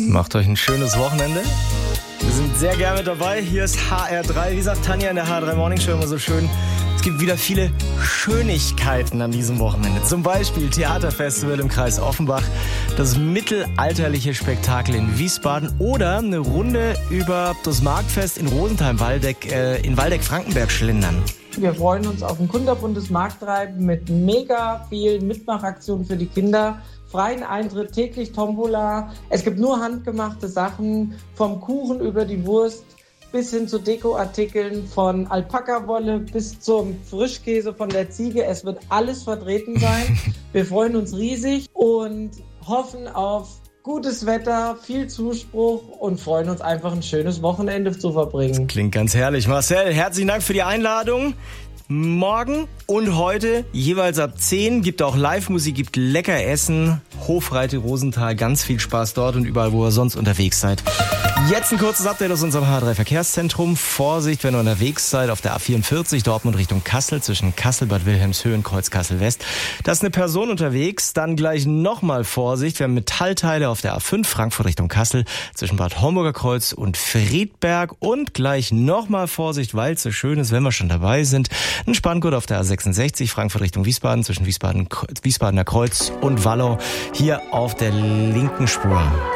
Macht euch ein schönes Wochenende. Wir sind sehr gerne mit dabei. Hier ist HR3. Wie sagt Tanja in der HR3 Morning Show immer so schön, es gibt wieder viele Schönigkeiten an diesem Wochenende. Zum Beispiel Theaterfestival im Kreis Offenbach, das mittelalterliche Spektakel in Wiesbaden oder eine Runde über das Marktfest in Rosenheim-Waldeck in Waldeck-Frankenberg schlendern. Wir freuen uns auf ein kunterbuntes Markttreiben mit mega vielen Mitmachaktionen für die Kinder. Freien Eintritt, täglich Tombola. Es gibt nur handgemachte Sachen, vom Kuchen über die Wurst bis hin zu Dekoartikeln, von Alpaka-Wolle bis zum Frischkäse von der Ziege. Es wird alles vertreten sein. Wir freuen uns riesig und hoffen auf gutes Wetter, viel Zuspruch und freuen uns einfach ein schönes Wochenende zu verbringen. Klingt ganz herrlich. Marcel, herzlichen Dank für die Einladung. Morgen und heute jeweils ab 10 gibt auch Live-Musik, gibt lecker Essen. Hofreite Rosenthal, ganz viel Spaß dort und überall, wo ihr sonst unterwegs seid. Jetzt ein kurzes Update aus unserem H3 Verkehrszentrum. Vorsicht, wenn ihr unterwegs seid auf der A44 Dortmund Richtung Kassel, zwischen Kassel, Bad Wilhelmshöhe und Kreuz Kassel West. Da ist eine Person unterwegs. Dann gleich nochmal Vorsicht. Wir haben Metallteile auf der A5 Frankfurt Richtung Kassel, zwischen Bad Homburger Kreuz und Friedberg. Und gleich nochmal Vorsicht, weil es so schön ist, wenn wir schon dabei sind. Ein Spanngurt auf der A66 Frankfurt Richtung Wiesbaden, zwischen Wiesbadener Kreuz und Wallau. Hier auf der linken Spur.